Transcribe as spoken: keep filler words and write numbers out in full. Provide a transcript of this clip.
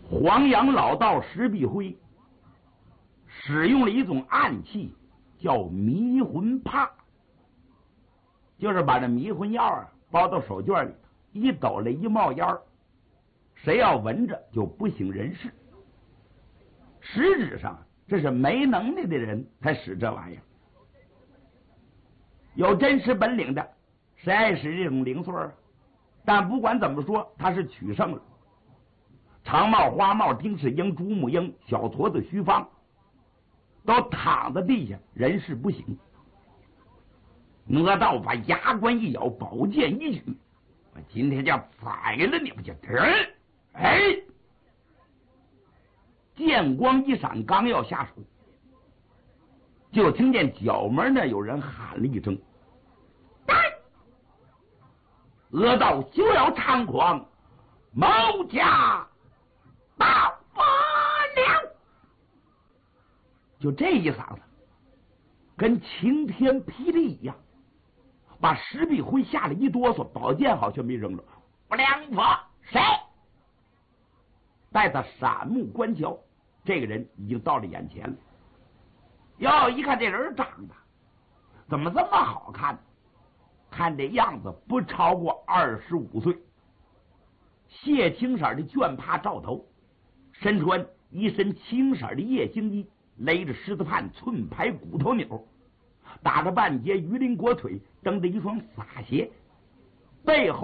黄杨老道石壁辉使用了一种暗器，叫迷魂帕，就是把这迷魂药啊包到手绢里，一抖了一冒烟儿，谁要闻着就不省人事。实质上这是没能耐的人才使这玩意儿，有真实本领的谁爱使这种零碎儿？但不管怎么说，他是取胜了。长帽、花帽、丁世英、朱木英、小矬子徐芳都躺在地下，人事不省。哪道把牙关一咬，宝剑一举，我今天就宰了你们！就哎，剑光一闪，刚要下手，就听见角门那有人喊了一声：“恶道休要猖狂，某家到发了！”就这一嗓子，跟晴天霹雳一样，把石壁辉吓了一哆嗦，宝剑好像没扔了。不良府谁？待他闪目观瞧，这个人已经到了眼前了。哟，一看这人长得怎么这么好看？看这样子不超过二十五岁，血青色的绢帕罩头，身穿一身青色的夜行衣，勒着狮子畔寸排骨头钮，打着半截鱼鳞果腿，蹬着一双洒鞋，背后